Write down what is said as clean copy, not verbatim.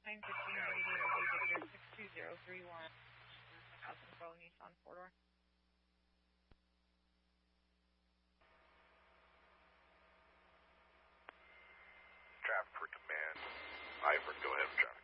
915 62031 2012 Nissan 4-door. Traffic for command. Ivor, go ahead, traffic.